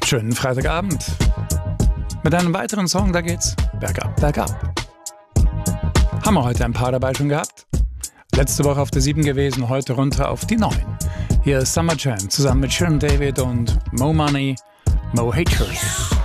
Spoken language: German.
Schönen Freitagabend. Mit einem weiteren Song, da geht's bergab, bergab. Haben wir heute ein paar dabei schon gehabt. Letzte Woche auf der 7 gewesen, heute runter auf die 9. Hier ist Summer Jam zusammen mit Shirin David und Mo Money, Mo Haters.